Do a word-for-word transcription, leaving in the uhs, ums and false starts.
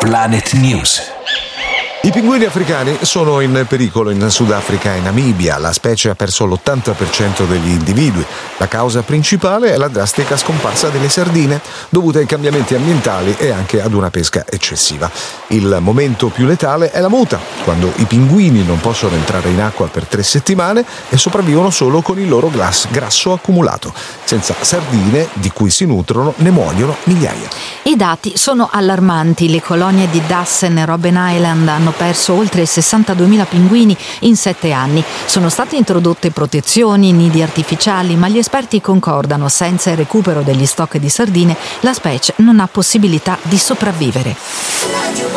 Planet News. I pinguini africani sono in pericolo in Sudafrica e Namibia. La specie ha perso l'ottanta per cento degli individui. La causa principale è la drastica scomparsa delle sardine, dovuta ai cambiamenti ambientali e anche ad una pesca eccessiva. Il momento più letale è la muta, quando i pinguini non possono entrare in acqua per tre settimane e sopravvivono solo con il loro glas- grasso accumulato. Senza sardine, di cui si nutrono, ne muoiono migliaia. I dati sono allarmanti. Le colonie di Dassen e Robben Island hanno perso oltre sessantaduemila pinguini in sette anni. Sono state introdotte protezioni, nidi artificiali, ma gli esperti concordano: senza il recupero degli stock di sardine la specie non ha possibilità di sopravvivere.